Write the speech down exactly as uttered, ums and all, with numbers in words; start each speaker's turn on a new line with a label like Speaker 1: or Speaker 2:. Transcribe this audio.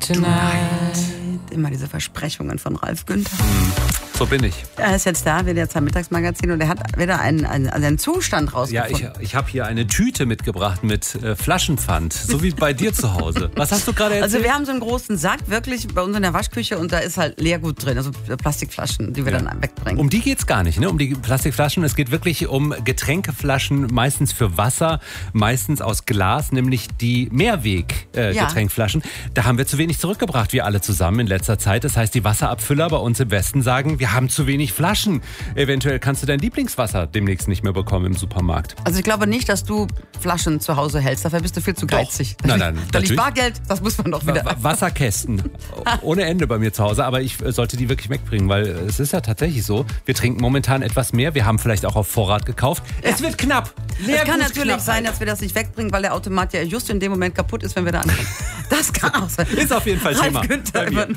Speaker 1: tonight.
Speaker 2: Immer diese Versprechungen von Ralf Günther.
Speaker 3: So bin ich.
Speaker 2: Er ist jetzt da, wird jetzt am Mittagsmagazin und er hat wieder einen, einen, einen Zustand rausgefunden.
Speaker 3: Ja, ich, ich habe hier eine Tüte mitgebracht mit äh, Flaschenpfand, so wie bei dir zu Hause. Was hast du gerade erzählt?
Speaker 2: Also wir haben so einen großen Sack, wirklich bei uns in der Waschküche und da ist halt Leergut drin, also Plastikflaschen, die wir
Speaker 3: Ja.
Speaker 2: dann wegbringen.
Speaker 3: Um die geht's gar nicht, ne? Um die Plastikflaschen. Es geht wirklich um Getränkeflaschen, meistens für Wasser, meistens aus Glas, nämlich die Mehrweg-Getränkflaschen. Äh,
Speaker 2: Ja.
Speaker 3: Da haben wir zu wenig zurückgebracht, wir alle zusammen in letzter Zeit. Das heißt, die Wasserabfüller bei uns im Westen sagen, wir haben zu wenig Flaschen. Eventuell kannst du dein Lieblingswasser demnächst nicht mehr bekommen im Supermarkt.
Speaker 2: Also ich glaube nicht, dass du Flaschen zu Hause hältst, dafür bist du viel zu
Speaker 3: Doch.
Speaker 2: geizig.
Speaker 3: Nein, nein,
Speaker 2: Da liegt
Speaker 3: natürlich.
Speaker 2: Bargeld, das muss man doch wieder...
Speaker 3: Wa- Wasserkästen ohne Ende bei mir zu Hause, aber ich äh, sollte die wirklich wegbringen, weil äh, es ist ja tatsächlich so, wir trinken momentan etwas mehr, wir haben vielleicht auch auf Vorrat gekauft. Es wird knapp.
Speaker 2: Es kann natürlich
Speaker 3: knapp.
Speaker 2: sein, dass wir das nicht wegbringen, weil der Automat ja just in dem Moment kaputt ist, wenn wir da ankommen. Das kann auch sein.
Speaker 3: Ist auf jeden Fall
Speaker 2: Ralf
Speaker 3: Thema
Speaker 2: Günther
Speaker 3: bei mir.
Speaker 2: über